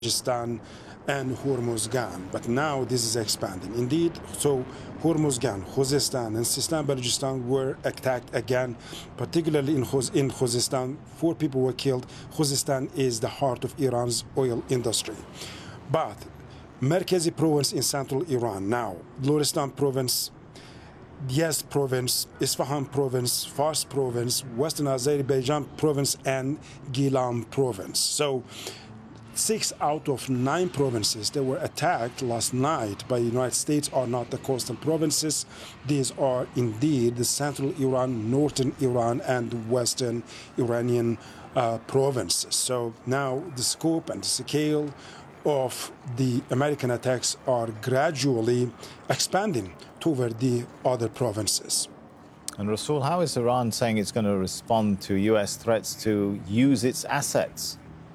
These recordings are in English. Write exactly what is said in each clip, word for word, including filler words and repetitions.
Balochistan and Hormuzgan, but now this is expanding. Indeed, so Hormuzgan, Khuzestan, and Sistan Balochistan were attacked again, particularly in, Khuz in Khuzestan. Four people were killed. Khuzestan is the heart of Iran's oil industry. But Merkezi province in central Iran now, Lorestan province, Yazd province, Isfahan province, Fars province, Western Azerbaijan province, and Gilan province. So six out of nine provinces that were attacked last night by the United States are not the coastal provinces. These are indeed the central Iran, northern Iran, and western Iranian uh, provinces. So now the scope and the scale of the American attacks are gradually expanding toward the other provinces. And Rasool, how is Iran saying it's going to respond to U S threats to use its assets?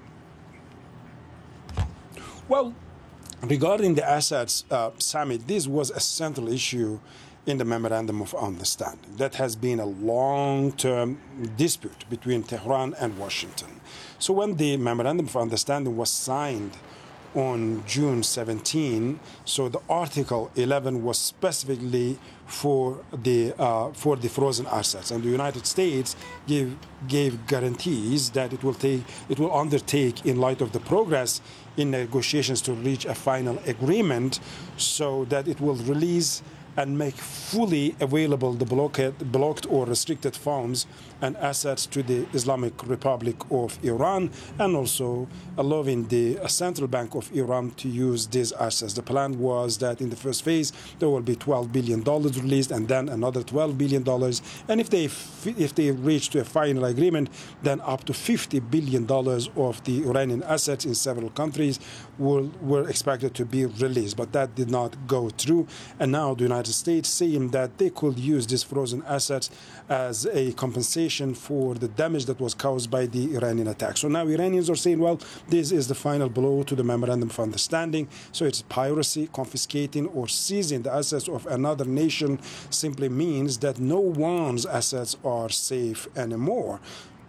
Well, regarding the assets, uh, Sami, this was a central issue in the Memorandum of Understanding. That has been a long-term dispute between Tehran and Washington. So when the Memorandum of Understanding was signed on June seventeenth, so the Article eleven was specifically for the uh, for the frozen assets, and the United States gave gave guarantees that it will take it will undertake in light of the progress in negotiations to reach a final agreement, so that it will release and make fully available the blocked, blocked or restricted funds and assets to the Islamic Republic of Iran, and also allowing the Central Bank of Iran to use these assets. The plan was that in the first phase there will be twelve billion dollars released, and then another twelve billion dollars, and if they if they reach to a final agreement, then up to fifty billion dollars of the Iranian assets in several countries will, were expected to be released. But that did not go through, and now the United States saying that they could use these frozen assets as a compensation for the damage that was caused by the Iranian attack. So now Iranians are saying, well, this is the final blow to the Memorandum of Understanding. So it's piracy, confiscating or seizing the assets of another nation simply means that no one's assets are safe anymore.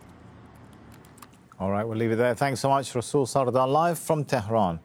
All right, we'll leave it there. Thanks so much, Rasool Sardar, live from Tehran.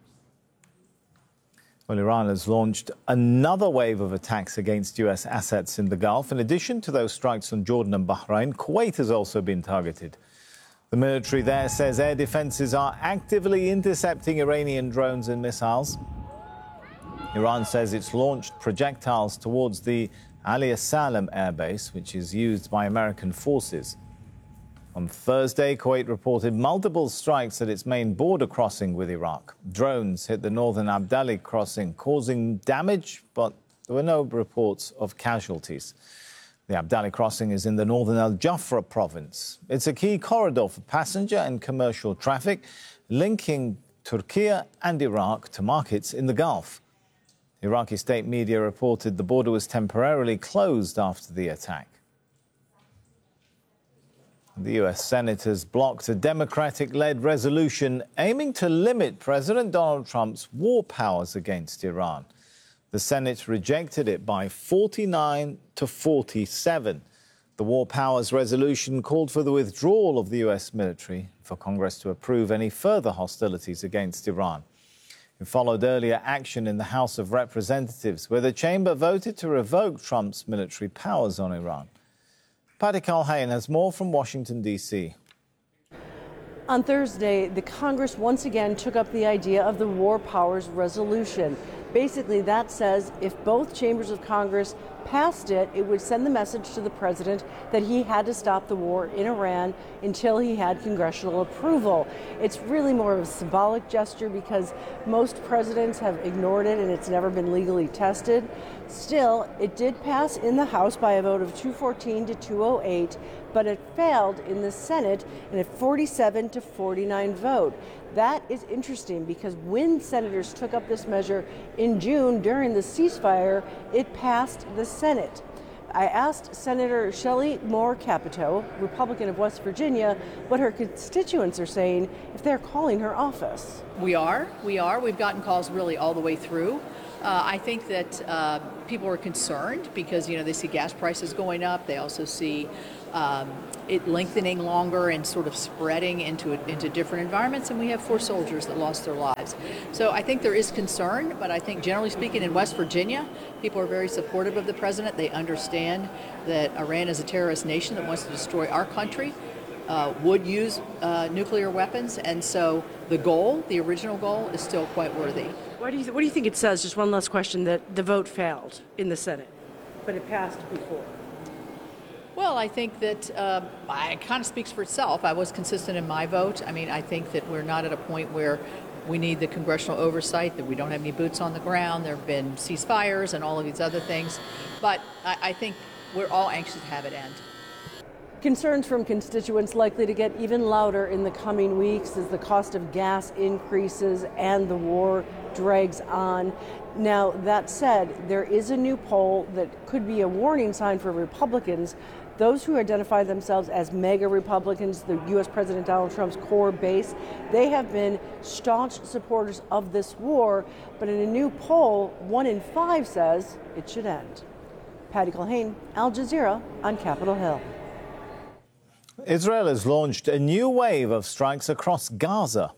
Well, Iran has launched another wave of attacks against U S assets in the Gulf. In addition to those strikes on Jordan and Bahrain, Kuwait has also been targeted. The military there says air defenses are actively intercepting Iranian drones and missiles. Iran says it's launched projectiles towards the Ali Salam airbase, which is used by American forces. On Thursday, Kuwait reported multiple strikes at its main border crossing with Iraq. Drones hit the northern Abdali crossing, causing damage, but there were no reports of casualties. The Abdali crossing is in the northern Al Jafra province. It's a key corridor for passenger and commercial traffic, linking Turkey and Iraq to markets in the Gulf. Iraqi state media reported the border was temporarily closed after the attack. The U S Senate has blocked a Democratic-led resolution aiming to limit President Donald Trump's war powers against Iran. The Senate rejected it by forty-nine to forty-seven. The war powers resolution called for the withdrawal of the U S military, for Congress to approve any further hostilities against Iran. It followed earlier action in the House of Representatives, where the chamber voted to revoke Trump's military powers on Iran. Patty Culhane has more from Washington, D C On Thursday, the Congress once again took up the idea of the War Powers Resolution. Basically, that says if both chambers of Congress passed it, it would send the message to the president that he had to stop the war in Iran until he had congressional approval. It's really more of a symbolic gesture because most presidents have ignored it and it's never been legally tested. Still, it did pass in the House by a vote of two fourteen to two oh eight, but it failed in the Senate in a forty-seven to forty-nine vote. That is interesting because when senators took up this measure in June during the ceasefire, it passed the Senate. I asked Senator Shelley Moore Capito, Republican of West Virginia, what her constituents are saying if they're calling her office. We are. We are. We've gotten calls really all the way through. Uh, I think that uh, people are concerned because, you know, they see gas prices going up. They also see um, it lengthening longer and sort of spreading into into different environments, and we have four soldiers that lost their lives. So I think there is concern, but I think generally speaking in West Virginia, people are very supportive of the president. They understand that Iran is a terrorist nation that wants to destroy our country, uh, would use uh, nuclear weapons, and so the goal, the original goal, is still quite worthy. Why do you th- what do you think it says, just one last question, that the vote failed in the Senate, but it passed before? Well, I think that uh, it kind of speaks for itself. I was consistent in my vote. I mean, I think that we're not at a point where we need the congressional oversight, that we don't have any boots on the ground. There have been ceasefires and all of these other things. But I, I think we're all anxious to have it end. Concerns from constituents likely to get even louder in the coming weeks as the cost of gas increases and the war drags on. Now, that said, there is a new poll that could be a warning sign for Republicans. Those who identify themselves as MAGA Republicans, the U S President Donald Trump's core base, they have been staunch supporters of this war. But in a new poll, one in five says it should end. Patty Culhane, Al Jazeera on Capitol Hill. Israel has launched a new wave of strikes across Gaza.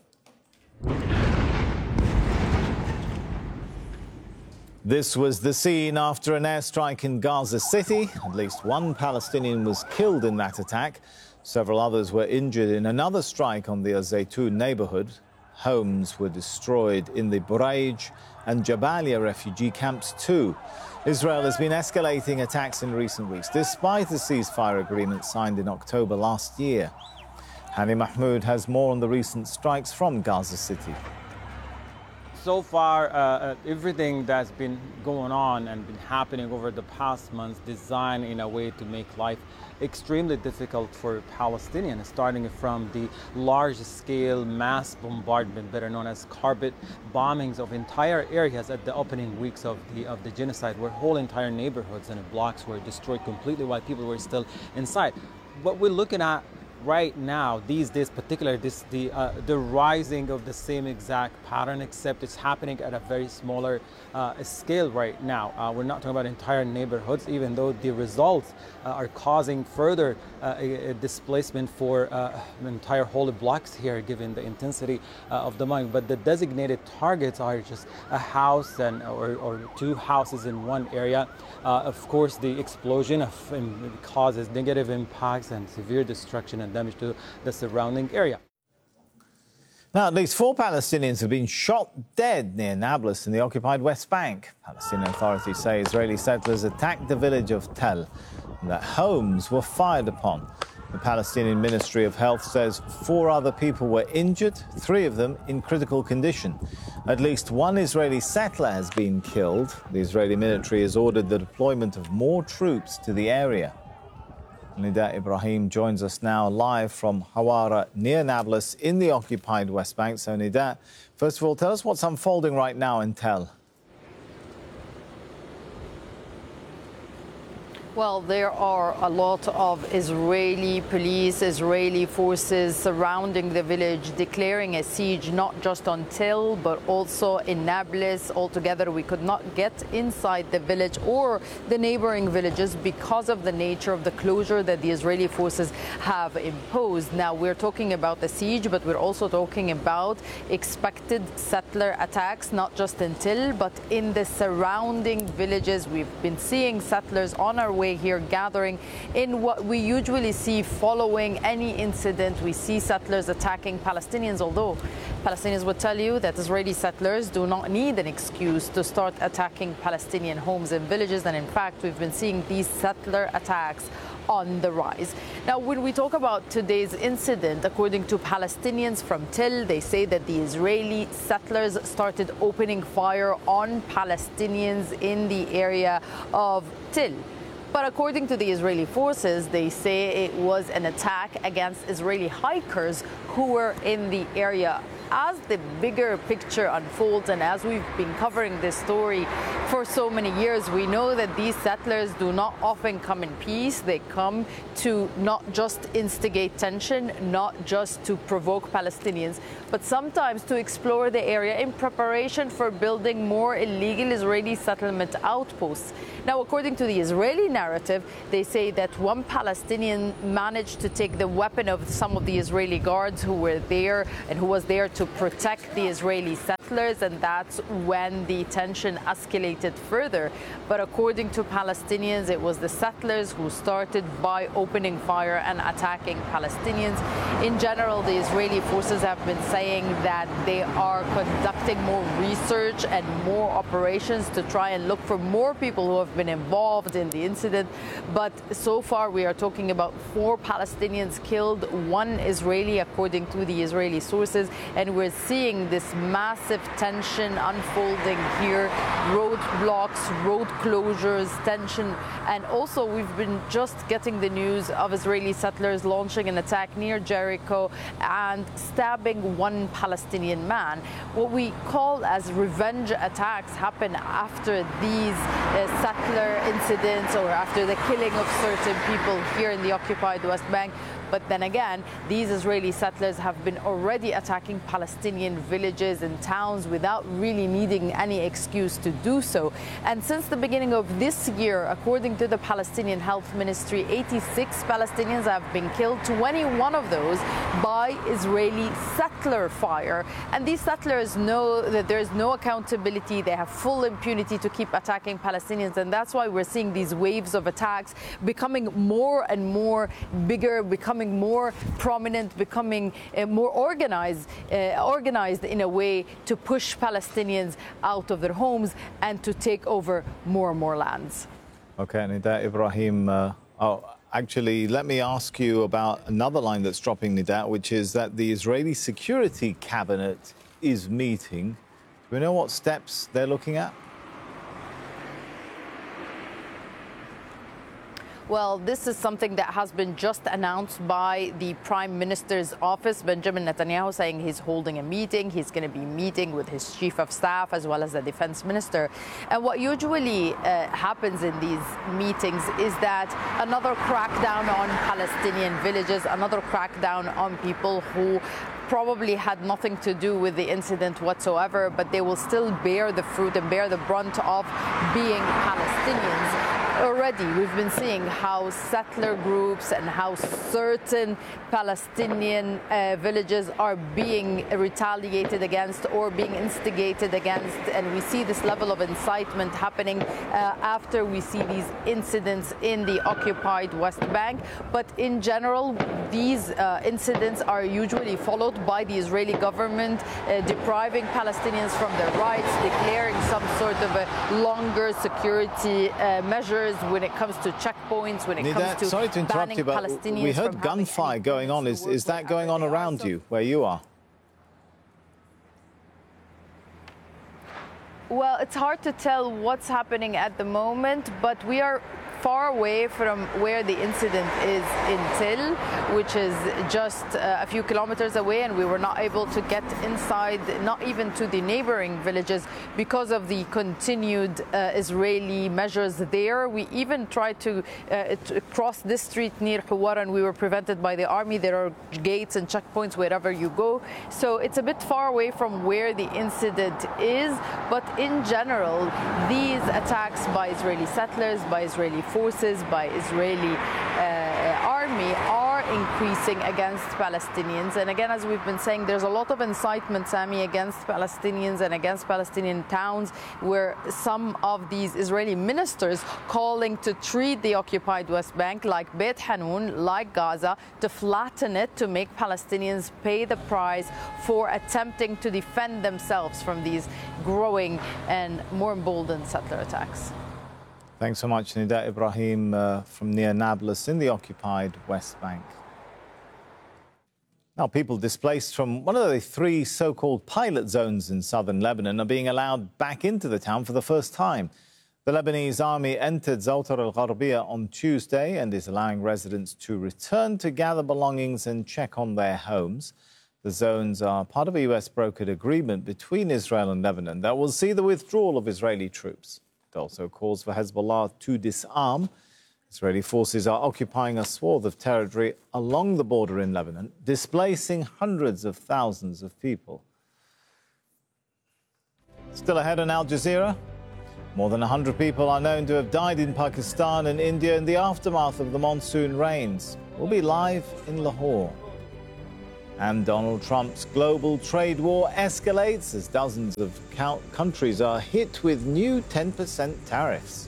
This was the scene after an airstrike in Gaza City. At least one Palestinian was killed in that attack. Several others were injured in another strike on the Zaytun neighborhood. Homes were destroyed in the Buraij and Jabalia refugee camps too. Israel has been escalating attacks in recent weeks, despite a ceasefire agreement signed in October last year. Hani Mahmoud has more on the recent strikes from Gaza City. So far, uh, everything that's been going on and been happening over the past months designed in a way to make life extremely difficult for Palestinians, starting from the large-scale mass bombardment, better known as carpet bombings of entire areas at the opening weeks of the of the genocide, where whole entire neighborhoods and blocks were destroyed completely while people were still inside. What we're looking at right now, these days, particularly this the uh, the rising of the same exact pattern, except it's happening at a very smaller uh, scale right now. Uh, we're not talking about entire neighborhoods, even though the results uh, are causing further uh, a, a displacement for uh, entire whole blocks here, given the intensity uh, of the bombing. But the designated targets are just a house and or, or two houses in one area. Uh, of course, the explosion of, um, causes negative impacts and severe destruction and damage to the surrounding area. Now, at least four Palestinians have been shot dead near Nablus in the occupied West Bank. Palestinian authorities say Israeli settlers attacked the village of Tel and that homes were fired upon. The Palestinian Ministry of Health says four other people were injured, three of them in critical condition. At least one Israeli settler has been killed. The Israeli military has ordered the deployment of more troops to the area. Nida Ibrahim joins us now live from Hawara near Nablus in the occupied West Bank. So Nida, first of all, tell us what's unfolding right now in Tel. Well, there are a lot of Israeli police, Israeli forces surrounding the village, declaring a siege not just on Tel, but also in Nablus. Altogether, we could not get inside the village or the neighboring villages because of the nature of the closure that the Israeli forces have imposed. Now, we're talking about the siege, but we're also talking about expected settler attacks, not just in Tel, but in the surrounding villages. We've been seeing settlers on our way here gathering in what we usually see following any incident. We see settlers attacking Palestinians, although Palestinians would tell you that Israeli settlers do not need an excuse to start attacking Palestinian homes and villages. And in fact, we've been seeing these settler attacks on the rise. Now, when we talk about today's incident, according to Palestinians from Tel, they say that the Israeli settlers started opening fire on Palestinians in the area of Tel. But according to the Israeli forces, they say it was an attack against Israeli hikers who were in the area as the bigger picture unfolds, and as we've been covering this story for so many years, we know that these settlers do not often come in peace. They come to not just instigate tension, not just to provoke Palestinians, but sometimes to explore the area in preparation for building more illegal Israeli settlement outposts. Now, according to the Israeli narrative, they say that one Palestinian managed to take the weapon of some of the Israeli guards who were there and who was there to protect the Israeli settlers, and that's when the tension escalated further. But according to Palestinians, it was the settlers who started by opening fire and attacking Palestinians. In general, the Israeli forces have been saying that they are conducting more research and more operations to try and look for more people who have been involved in the incident. But so far, we are talking about four Palestinians killed, one Israeli, according to the Israeli sources. And we're seeing this massive tension unfolding here, roadblocks, road closures, tension. And also, we've been just getting the news of Israeli settlers launching an attack near Jericho and stabbing one Palestinian man. What we call as revenge attacks happen after these uh, settler incidents or after the killing of certain people here in the occupied West Bank. But then again, these Israeli settlers have been already attacking Palestinian villages and towns without really needing any excuse to do so. And since the beginning of this year, according to the Palestinian Health Ministry, eighty-six Palestinians have been killed, twenty-one of those by Israeli settler fire. And these settlers know that there is no accountability. They have full impunity to keep attacking Palestinians. And that's why we're seeing these waves of attacks becoming more and more bigger, becoming more prominent, becoming uh, more organized, uh, organized in a way to push Palestinians out of their homes and to take over more and more lands. Okay, Nida Ibrahim. Uh, oh, actually, let me ask you about another line that's dropping, Nida, which is that the Israeli Security Cabinet is meeting. Do we know what steps they're looking at? Well, this is something that has been just announced by the Prime Minister's office, Benjamin Netanyahu, saying he's holding a meeting. He's going to be meeting with his chief of staff as well as the defense minister. And what usually uh, happens in these meetings is that another crackdown on Palestinian villages, another crackdown on people who probably had nothing to do with the incident whatsoever, but they will still bear the fruit and bear the brunt of being Palestinians. Already, we've been seeing how settler groups and how certain Palestinian uh, villages are being retaliated against or being instigated against. And we see this level of incitement happening uh, after we see these incidents in the occupied West Bank. But in general, these uh, incidents are usually followed by the Israeli government uh, depriving Palestinians from their rights, declaring some sort of a longer security uh, measures when it comes to checkpoints, when it Nida, comes to sorry to interrupt you, but Palestinians we heard from gunfire going on. Is, is that going on around you, where you are? Well, it's hard to tell what's happening at the moment, but we are far away from where the incident is in Til, which is just uh, a few kilometers away, and we were not able to get inside, not even to the neighboring villages, because of the continued uh, Israeli measures there. We even tried to, uh, to cross this street near Huwar, and we were prevented by the army. There are gates and checkpoints wherever you go. So it's a bit far away from where the incident is, but in general, these attacks by Israeli settlers, by Israeli forces, by Israeli uh, army are increasing against Palestinians. And again, as we've been saying, there's a lot of incitement, Sami, against Palestinians and against Palestinian towns, where some of these Israeli ministers calling to treat the occupied West Bank like Beit Hanun, like Gaza, to flatten it, to make Palestinians pay the price for attempting to defend themselves from these growing and more emboldened settler attacks. Thanks so much, Nida Ibrahim, uh, from near Nablus in the occupied West Bank. Now, people displaced from one of the three so-called pilot zones in southern Lebanon are being allowed back into the town for the first time. The Lebanese army entered Zawtar al-Gharbiyah on Tuesday and is allowing residents to return to gather belongings and check on their homes. The zones are part of a U S-brokered agreement between Israel and Lebanon that will see the withdrawal of Israeli troops. It also calls for Hezbollah to disarm. Israeli forces are occupying a swath of territory along the border in Lebanon, displacing hundreds of thousands of people. Still ahead on Al Jazeera, more than one hundred people are known to have died in Pakistan and India in the aftermath of the monsoon rains. We'll be live in Lahore. And Donald Trump's global trade war escalates as dozens of countries are hit with new ten percent tariffs.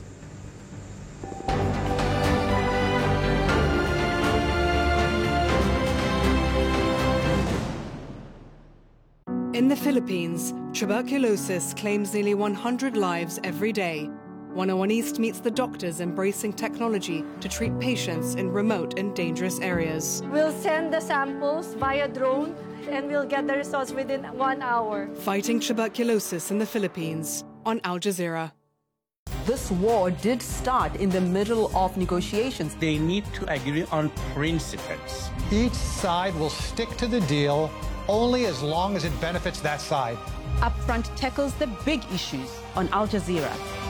In the Philippines, tuberculosis claims nearly one hundred lives every day. one oh one East meets the doctors embracing technology to treat patients in remote and dangerous areas. We'll send the samples via drone and we'll get the results within one hour. Fighting tuberculosis in the Philippines on Al Jazeera. This war did start in the middle of negotiations. They need to agree on principles. Each side will stick to the deal only as long as it benefits that side. Upfront tackles the big issues on Al Jazeera.